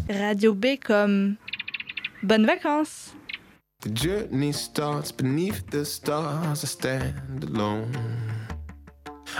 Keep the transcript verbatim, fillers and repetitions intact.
Radio B comme bonnes vacances. The journey starts beneath the stars. I stand alone.